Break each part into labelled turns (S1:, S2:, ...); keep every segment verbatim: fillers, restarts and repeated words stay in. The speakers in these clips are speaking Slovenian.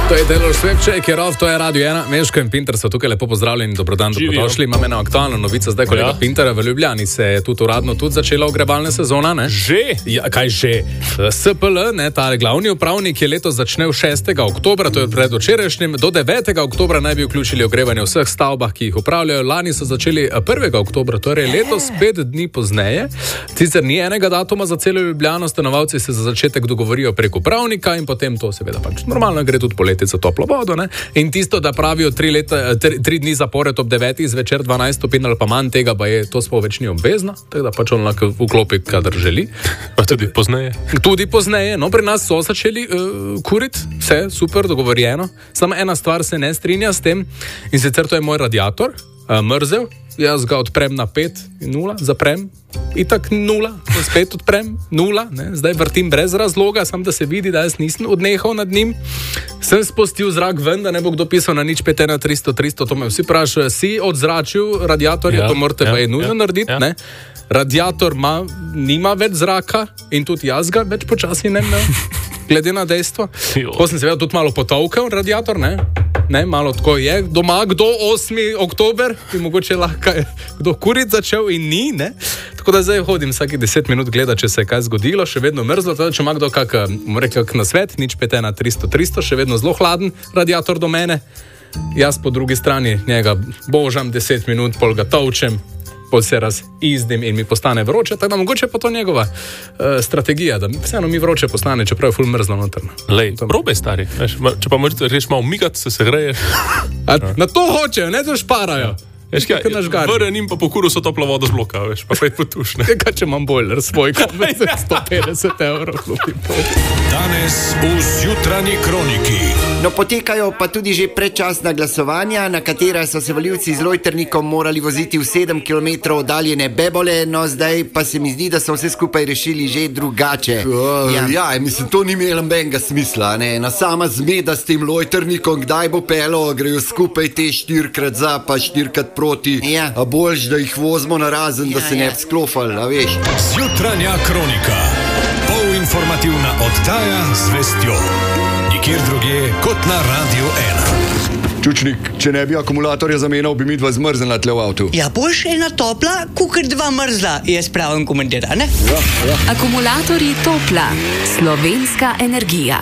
S1: To je Taylor Swift, Shake It Off, to je Radio ena. Meško in Pinter so tukaj, lepo pozdravljeni, dobrodan, dobrodošli. Imam eno aktualno novico, zdaj kolega ja. Pintera v Ljubljani se je tudi uradno tudi začela ogrevalna sezona, ne?
S2: Že?
S1: Ja, kaj že? S P L, ne, ta glavni upravnik je letos začne šestega oktobra, to je predvčerajšnjim, do devetega oktobra naj bi vključili ogrevanje v vseh stavbah, ki jih upravljajo. Lani so začeli prvega oktobra, torej letos pet dni pozneje. Sicer ni enega datuma za celo Ljubljano, stanovalci se za začetek dogovorijo prek upravnika in potem to seveda pač normalno gre tudi poleti za toplo vodo, ne? In tisto, da pravijo tri, leta, tri, tri dni zapored ob devetih zvečer dvanajst stopinj ali pa manj tega, pa je to sploh več ni obvezno, tako da pač on lahko vklopi, kadar želi.
S2: Pa tudi pozneje.
S1: Tudi pozneje, no pri nas so začeli uh, kuriti, vse super, dogovorjeno. Samo ena stvar se ne strinja s tem in sicer to je moj radiator, uh, mrzel. Jaz ga odprem na pet in nula, zaprem, itak nula, spet odprem, nula, ne? Zdaj vrtim brez razloga, sam da se vidi, da jaz nisem odnehal nad njim. Sem spustil zrak ven, da ne bo kdo pisal na nič pet ena tristo tristo, to me vsi prašajo, si odzračil radiatorje, ja, to morate ja, pa je nujno ja, narediti, ja. Ne? Radiator ma, nima več zraka in tudi jaz ga več počasi ne imel, glede na dejstvo. Ko sem seveda tudi malo potolkel radiator, ne? Ne, malo tako je, doma kdo osmi oktober, ki mogoče lahko kdo kurit začel in ni, ne? Tako da zdaj hodim vsaki deset minut gleda, če se je kaj zgodilo, še vedno mrzlo, teda, če ima kdo kak, rekel, kak na svet, nič pet ena tristo tristo, še vedno zelo hladen radiator do mene, jaz po drugi strani njega božam deset minut, pol ga tolčem, pol se razizdim in mi postane vroče, tako da mogoče pa to njegova uh, strategija, da vseeno mi vroče postane, čeprav je ful mrzlo notrno.
S2: Lej, probaj stari, veš, če pa možete reš malo migati, se se greješ.
S1: A, na to hočejo, ne to šparajo.
S2: Veš kaj, vrn in pa po kuru so toplo vodo zbloka, veš, pa pet potušne.
S1: Kaj če imam bojler svoj, ko bi se sto petdeset evrov klopim.
S3: Danes v Zjutranji kroniki.
S4: No, potekajo pa tudi že predčasna glasovanja, na katera so se volivci z lojtrnikom morali voziti v sedem kilometrov oddaljene Bebole, no zdaj pa se mi zdi, da so vse skupaj rešili že drugače.
S5: Uh, ja. ja, mislim, to ni imelo nobenega smisla, ne, na sama zmeda s tem lojtrnikom, kdaj bo pelo, grejo skupaj te štirikrat za, pa štirikrat proti,
S4: ja.
S5: A boljš, da jih vozimo na razen, ja, da se ja. ne bi sklofali, a veš.
S3: Zjutranja kronika, polinformativna oddaja z vestjo. Nikjer drugje kot na Radio ena.
S5: Čučnik, če ne bi akumulatorja zamenjal, bi mi dva zmrznila tle v avtu.
S6: Ja, boš ena topla, kukor dva mrzla, jaz pravim komentira, ne?
S5: Ja, ja.
S7: Akumulatorji Topla, slovenska energija.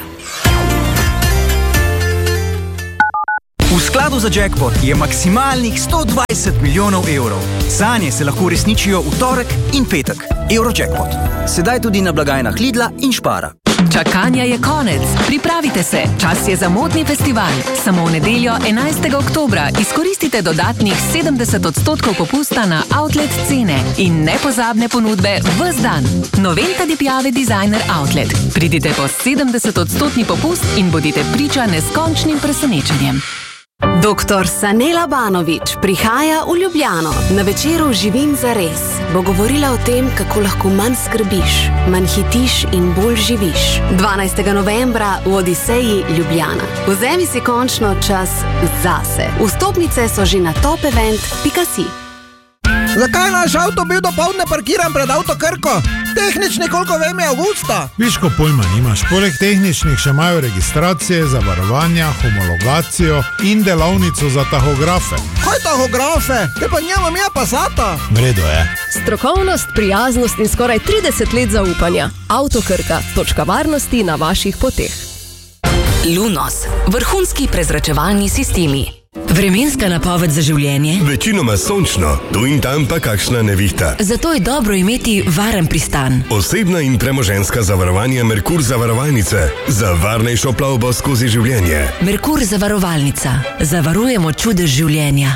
S8: V skladu za jackpot je maksimalnih sto dvajset milijonov evrov. Sanje se lahko uresničijo v torek in petek. Eurojackpot. Sedaj tudi na blagajnah Lidla in Špara.
S7: Čakanja je konec. Pripravite se. Čas je za modni festival. Samo v nedeljo enajstega oktobra izkoristite dodatnih sedemdeset odstotkov popusta na outlet cene in nepozabne ponudbe ves dan. Noventa di Piave Designer Outlet. Pridite po sedemdeset odstotni popust in bodite priča neskončnim presenečenjem.
S9: Doktor Sanela Banović prihaja v Ljubljano. Na večeru Živim zares bo govorila o tem, kako lahko manj skrbiš, manj hitiš in bolj živiš. dvanajstega novembra v Odiseji Ljubljana. Vzemi si končno čas zase. Vstopnice so že na top event pika si.
S10: Zakaj naš avto bil dopoldne parkiran pred Avto Krko? Tehnični, koliko vem, je avgusta.
S11: Viš, ko pojma nimaš. Poleg tehničnih še imajo registracije, zavarovanja, homologacijo in delavnico za tahografe.
S10: Kaj tahografe? Te pa njemam ja Passata.
S11: Vredo je.
S12: Strokovnost, prijaznost in skoraj trideset let zaupanja. Avto Krka, točka varnosti na vaših poteh.
S7: Lunos, vrhunski prezračevalni sistemi. Vremenska napoved za življenje?
S13: Večinoma sončno, tu in tam pa kakšna nevihta.
S7: Zato je dobro imeti varen pristan.
S13: Osebna in premoženjska zavarovanja Merkur zavarovalnice za varnejšo plavbo skozi življenje.
S7: Merkur zavarovalnica. Zavarujemo čudež življenja.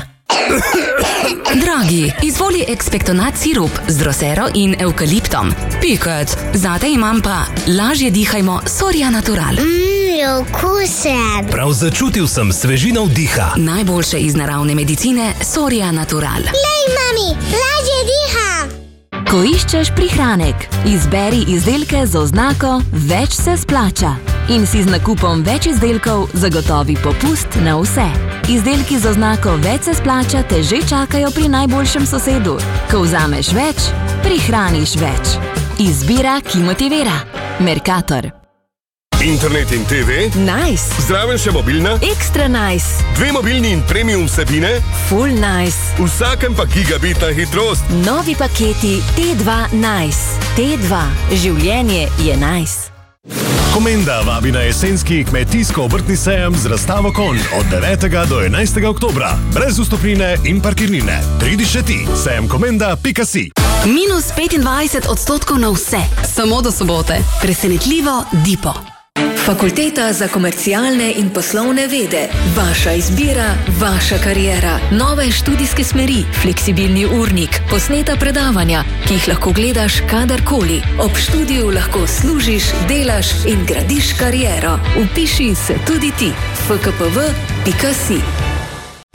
S7: Dragi, izvoli ekspektonat sirup z drosero in evkaliptom. Piket, zate imam pa lažje dihajmo Soria Natural.
S14: Mmm, okusen.
S13: Prav začutil sem svežino vdiha.
S7: Najboljše iz naravne medicine Soria Natural.
S14: Lej, mami, lažje diha.
S15: Ko iščeš prihranek, izberi izdelke z oznako Več se splača. In si z nakupom več izdelkov zagotovi popust na vse. Izdelki z oznako Več se splača te že čakajo pri najboljšem sosedu. Ko vzameš več, prihraniš več. Izbira, ki motivira. Mercator.
S13: Internet in te ve?
S7: Nice.
S13: Zraven še mobilna?
S7: Ekstra nice.
S13: Dve mobilni in premium vsebine?
S7: Full nice.
S13: V vsakem pa gigabitna hitrost.
S7: Novi paketi T dva Nice. T dva. Življenje je nice.
S16: Komenda vabi na jesenski kmetijsko-obrtni sejem z razstavo konj od devetega do enajstega oktobra. Brez vstopnine in parkirnine. Pridi še ti. sejem komenda pika si.
S9: Minus petindvajset odstotkov na vse, samo do sobote. Presenetljivo Dipo.
S7: Fakulteta za komercialne in poslovne vede. Vaša izbira, vaša kariera. Nove študijske smeri, fleksibilni urnik, posneta predavanja, ki jih lahko gledaš kadarkoli. Ob študiju lahko služiš, delaš in gradiš kariero. Vpiši se tudi ti. f k p v pika si.